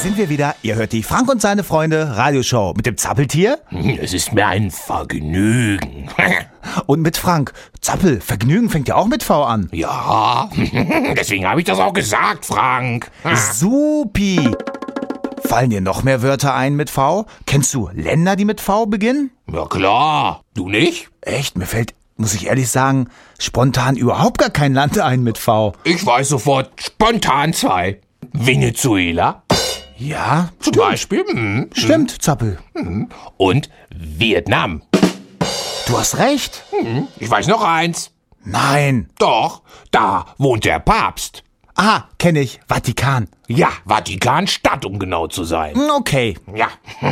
sind wir wieder. Ihr hört die Frank und seine Freunde Radioshow mit dem Zappeltier. Es ist mir ein Vergnügen. Und mit Frank. Zappel, Vergnügen fängt ja auch mit V an. Ja, deswegen habe ich das auch gesagt, Frank. Supi. Fallen dir noch mehr Wörter ein mit V? Kennst du Länder, die mit V beginnen? Ja klar, du nicht? Echt? Mir fällt, muss ich ehrlich sagen, spontan überhaupt gar kein Land ein mit V. Ich weiß sofort spontan 2. Venezuela Ja, zum Beispiel. stimmt, Zappel. Und Vietnam. Du hast recht. Ich weiß noch eins. Nein. Doch, da wohnt der Papst. Aha, kenne ich. Vatikan. Ja, Vatikanstadt, um genau zu sein. Okay. Ja.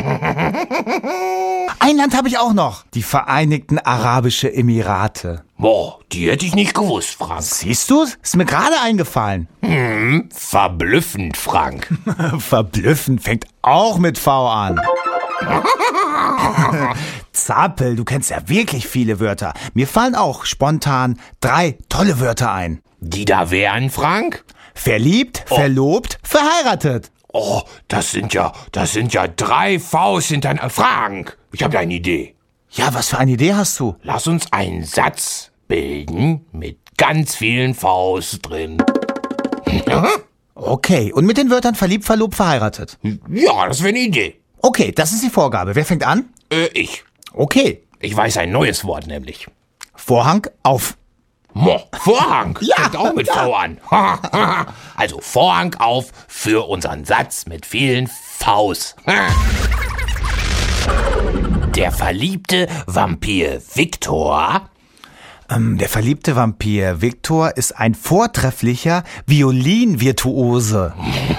Ein Land habe ich auch noch. Die Vereinigten Arabischen Emirate. Boah, die hätte ich nicht gewusst, Frank. Siehst du? Ist mir gerade eingefallen. Verblüffend, Frank. Verblüffend fängt auch mit V an. Zappel, du kennst ja wirklich viele Wörter. Mir fallen auch spontan 3 tolle Wörter ein. Die da wären, Frank? Verliebt, verlobt, verheiratet. Oh, das sind ja 3 Vs hintereinander. Frank, ich habe eine Idee. Ja, was für eine Idee hast du? Lass uns einen Satz bilden mit ganz vielen Vs drin. Okay, und mit den Wörtern verliebt, verlobt, verheiratet. Ja, das wäre eine Idee. Okay, das ist die Vorgabe. Wer fängt an? Ich. Okay. Ich weiß ein neues Wort nämlich. Vorhang auf. Vorhang. Ja, Fängt auch mit V an. Also Vorhang auf für unseren Satz mit vielen Vs. Der verliebte Vampir Viktor. Der verliebte Vampir Viktor ist ein vortrefflicher Violinvirtuose.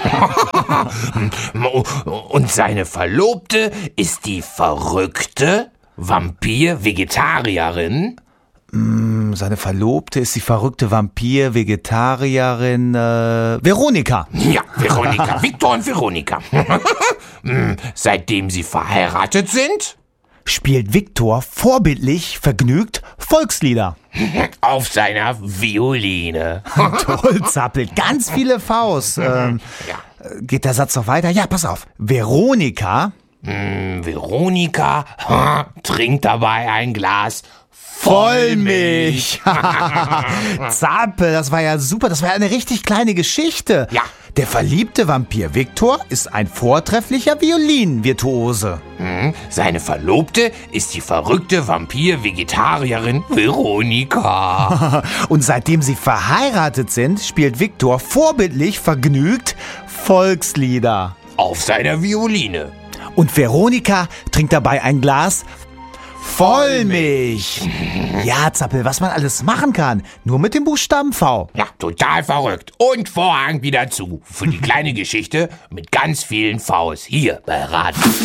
Und seine Verlobte ist die verrückte Vampir-Vegetarierin. Seine Verlobte ist die verrückte Vampir-Vegetarierin Veronika. Ja, Veronika. Viktor und Veronika. Seitdem sie verheiratet sind, Spielt Viktor vorbildlich vergnügt Volkslieder. auf seiner Violine. Toll, Zappel, ganz viele Vs. Geht der Satz noch weiter? Ja, pass auf. Veronika Veronika trinkt dabei ein Glas Vollmilch. Zappel, das war ja super. Das war ja eine richtig kleine Geschichte. Ja. Der verliebte Vampir Viktor ist ein vortrefflicher Violinvirtuose. Seine Verlobte ist die verrückte Vampir-Vegetarierin Veronika. Und seitdem sie verheiratet sind, spielt Viktor vorbildlich vergnügt Volkslieder. Auf seiner Violine. Und Veronika trinkt dabei ein Glas Vollmilch. Ja, Zappel, was man alles machen kann. Nur mit dem Buchstaben V. Ja, total verrückt. Und Vorhang wieder zu. Für die kleine Geschichte mit ganz vielen Vs. Hier bei Radio.